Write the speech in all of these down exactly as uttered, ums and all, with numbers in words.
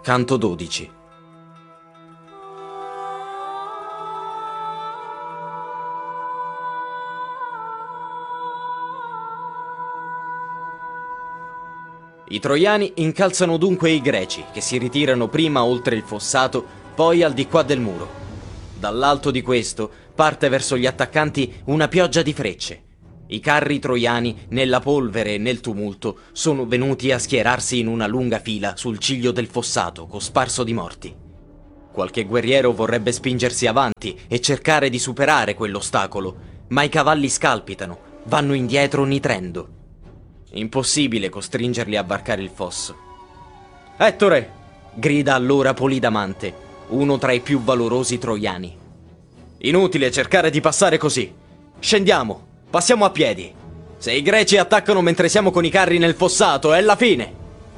Canto dodici. I troiani incalzano dunque i greci, che si ritirano prima oltre il fossato, poi al di qua del muro. Dall'alto di questo parte verso gli attaccanti una pioggia di frecce. I carri troiani, nella polvere e nel tumulto, sono venuti a schierarsi in una lunga fila sul ciglio del fossato, cosparso di morti. Qualche guerriero vorrebbe spingersi avanti e cercare di superare quell'ostacolo, ma i cavalli scalpitano, vanno indietro nitrendo. Impossibile costringerli a varcare il fosso. «Ettore!» grida allora Polidamante, uno tra i più valorosi troiani. «Inutile cercare di passare così. Scendiamo, passiamo a piedi. Se i greci attaccano mentre siamo con i carri nel fossato, è la fine!»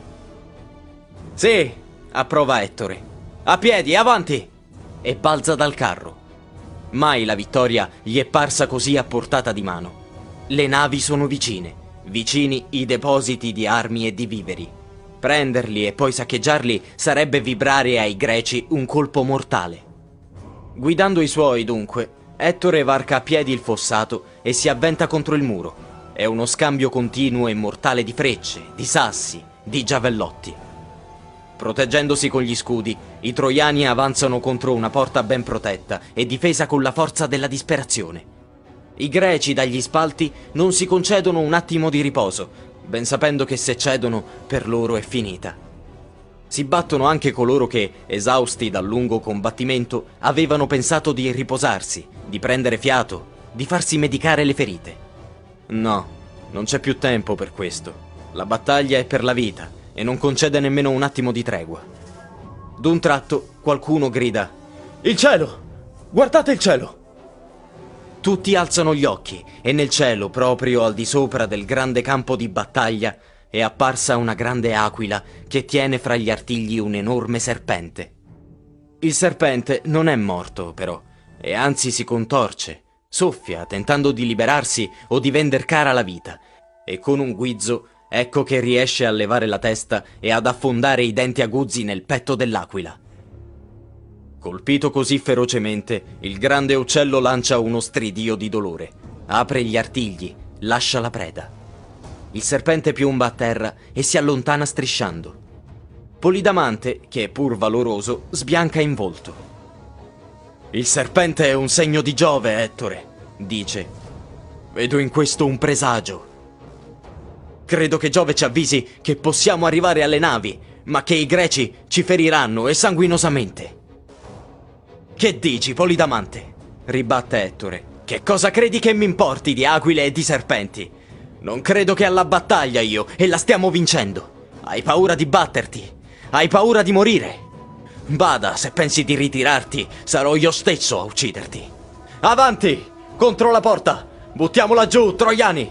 «Sì!» approva Ettore. «A piedi, avanti!» e balza dal carro. Mai la vittoria gli è parsa così a portata di mano. Le navi sono vicine. Vicini i depositi di armi e di viveri. Prenderli e poi saccheggiarli sarebbe vibrare ai greci un colpo mortale. Guidando i suoi, dunque, Ettore varca a piedi il fossato e si avventa contro il muro. È uno scambio continuo e mortale di frecce, di sassi, di giavellotti. Proteggendosi con gli scudi, i troiani avanzano contro una porta ben protetta e difesa con la forza della disperazione. I greci dagli spalti non si concedono un attimo di riposo, ben sapendo che se cedono per loro è finita. Si battono anche coloro che, esausti dal lungo combattimento, avevano pensato di riposarsi, di prendere fiato, di farsi medicare le ferite. No, non c'è più tempo per questo. La battaglia è per la vita e non concede nemmeno un attimo di tregua. D'un tratto qualcuno grida: «Il cielo! Guardate il cielo!» Tutti alzano gli occhi e nel cielo, proprio al di sopra del grande campo di battaglia, è apparsa una grande aquila che tiene fra gli artigli un enorme serpente. Il serpente non è morto, però, e anzi si contorce, soffia, tentando di liberarsi o di vender cara la vita, e con un guizzo ecco che riesce a levare la testa e ad affondare i denti aguzzi nel petto dell'aquila. Colpito così ferocemente, il grande uccello lancia uno stridio di dolore, apre gli artigli, lascia la preda. Il serpente piomba a terra e si allontana strisciando. Polidamante, che è pur valoroso, sbianca in volto. «Il serpente è un segno di Giove, Ettore», dice. «Vedo in questo un presagio. Credo che Giove ci avvisi che possiamo arrivare alle navi, ma che i greci ci feriranno e sanguinosamente». «Che dici, Polidamante?» ribatte Ettore. «Che cosa credi che mi importi di aquile e di serpenti? Non credo che alla battaglia io, e la stiamo vincendo. Hai paura di batterti? Hai paura di morire? Bada, se pensi di ritirarti, sarò io stesso a ucciderti. Avanti! Contro la porta! Buttiamola giù, troiani!»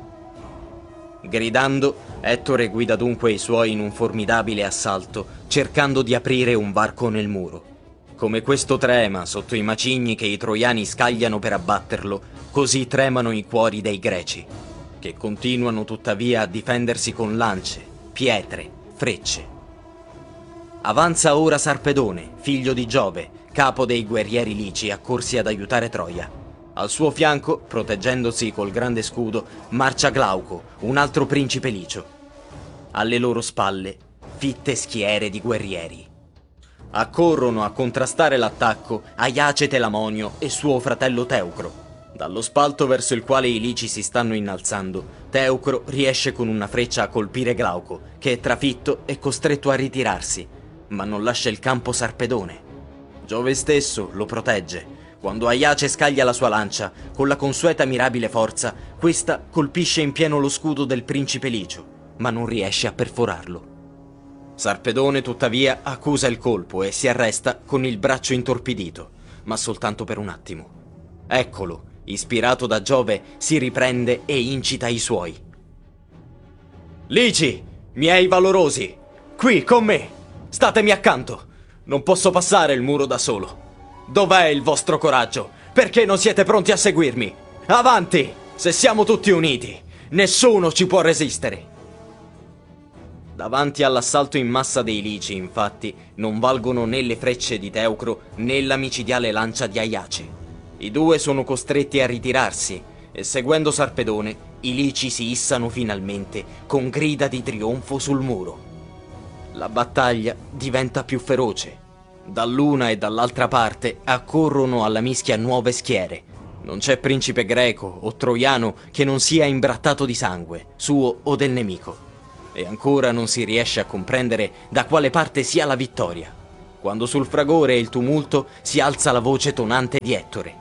Gridando, Ettore guida dunque i suoi in un formidabile assalto, cercando di aprire un varco nel muro. Come questo trema sotto i macigni che i troiani scagliano per abbatterlo, così tremano i cuori dei greci, che continuano tuttavia a difendersi con lance, pietre, frecce. Avanza ora Sarpedone, figlio di Giove, capo dei guerrieri lici accorsi ad aiutare Troia. Al suo fianco, proteggendosi col grande scudo, marcia Glauco, un altro principe licio. Alle loro spalle, fitte schiere di guerrieri. Accorrono a contrastare l'attacco Aiace Telamonio e suo fratello Teucro. Dallo spalto verso il quale i lici si stanno innalzando, Teucro riesce con una freccia a colpire Glauco, che è trafitto e costretto a ritirarsi, ma non lascia il campo Sarpedone. Giove stesso lo protegge. Quando Aiace scaglia la sua lancia, con la consueta mirabile forza, questa colpisce in pieno lo scudo del principe licio, ma non riesce a perforarlo. Sarpedone, tuttavia, accusa il colpo e si arresta con il braccio intorpidito, ma soltanto per un attimo. Eccolo, ispirato da Giove, si riprende e incita i suoi. «Lici, miei valorosi, qui con me, statemi accanto. Non posso passare il muro da solo. Dov'è il vostro coraggio? Perché non siete pronti a seguirmi? Avanti! Se siamo tutti uniti, nessuno ci può resistere!» Davanti all'assalto in massa dei Lici, infatti, non valgono né le frecce di Teucro né la micidiale lancia di Aiace. I due sono costretti a ritirarsi e, seguendo Sarpedone, i Lici si issano finalmente con grida di trionfo sul muro. La battaglia diventa più feroce. Dall'una e dall'altra parte accorrono alla mischia nuove schiere. Non c'è principe greco o troiano che non sia imbrattato di sangue, suo o del nemico. E ancora non si riesce a comprendere da quale parte sia la vittoria, quando sul fragore e il tumulto si alza la voce tonante di Ettore.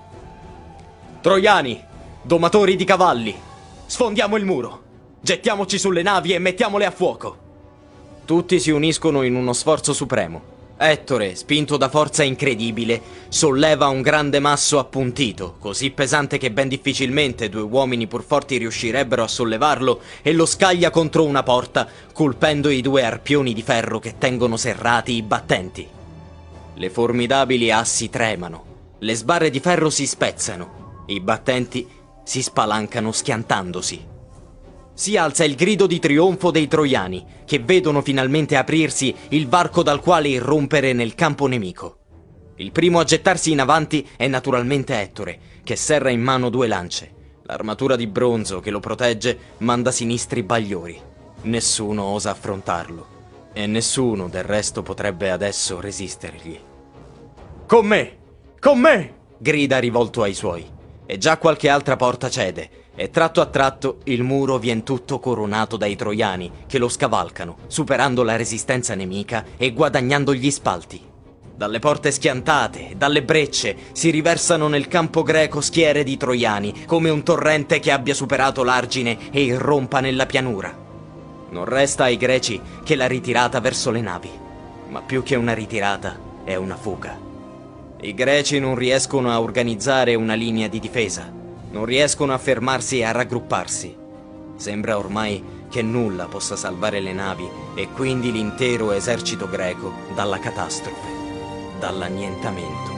Troiani, domatori di cavalli, sfondiamo il muro, gettiamoci sulle navi e mettiamole a fuoco. Tutti si uniscono in uno sforzo supremo. Ettore, spinto da forza incredibile, solleva un grande masso appuntito, così pesante che ben difficilmente due uomini pur forti riuscirebbero a sollevarlo, e lo scaglia contro una porta, colpendo i due arpioni di ferro che tengono serrati i battenti. Le formidabili assi tremano, le sbarre di ferro si spezzano, i battenti si spalancano schiantandosi. Si alza il grido di trionfo dei troiani, che vedono finalmente aprirsi il varco dal quale irrompere nel campo nemico. Il primo a gettarsi in avanti è naturalmente Ettore, che serra in mano due lance. L'armatura di bronzo che lo protegge manda sinistri bagliori. Nessuno osa affrontarlo, e nessuno del resto potrebbe adesso resistergli. «Con me! Con me!» grida rivolto ai suoi. E già qualche altra porta cede, e tratto a tratto il muro vien tutto coronato dai troiani che lo scavalcano, superando la resistenza nemica e guadagnando gli spalti. Dalle porte schiantate, dalle brecce, si riversano nel campo greco schiere di troiani, come un torrente che abbia superato l'argine e irrompa nella pianura. Non resta ai greci che la ritirata verso le navi, ma più che una ritirata è una fuga. I greci non riescono a organizzare una linea di difesa. Non riescono a fermarsi e a raggrupparsi. Sembra ormai che nulla possa salvare le navi e quindi l'intero esercito greco dalla catastrofe, dall'annientamento.